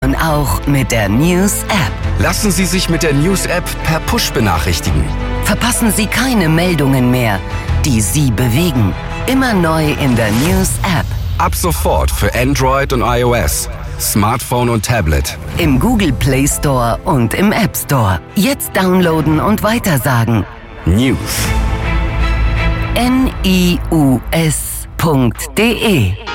Nun auch mit der News App. Lassen Sie sich mit der News App per Push benachrichtigen. Verpassen Sie keine Meldungen mehr, die Sie bewegen. Immer neu in der News App. Ab sofort für Android und iOS, Smartphone und Tablet. Im Google Play Store und im App Store. Jetzt downloaden und weitersagen. News. news.de